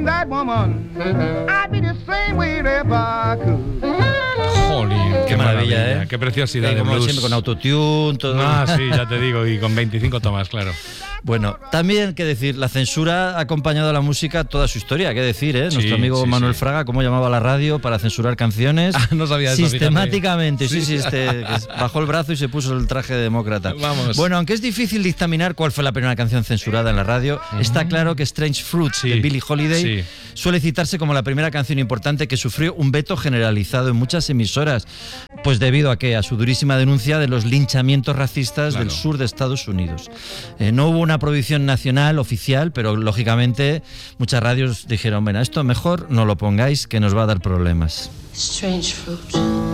That woman, I'd be the same way if I could. Jolín, qué maravilla, qué preciosidad de como blues. siempre, con autotune, todo. Ah, sí, ya te digo, y con 25 tomas, claro. Bueno, también, que decir, la censura ha acompañado a la música toda su historia, qué decir, ¿eh? Nuestro amigo Manuel Fraga, cómo llamaba a la radio para censurar canciones. No sabía eso, sistemáticamente, que bajó el brazo y se puso el traje de demócrata. Vamos. Bueno, aunque es difícil dictaminar cuál fue la primera canción censurada en la radio, está claro que Strange Fruits de Billie Holiday suele citarse como la primera canción importante que sufrió un veto generalizado en muchas emisoras, pues debido a su durísima denuncia de los linchamientos racistas del sur de Estados Unidos. No hubo una prohibición nacional oficial, pero lógicamente muchas radios dijeron, bueno, esto mejor no lo pongáis, que nos va a dar problemas. Strange fruit.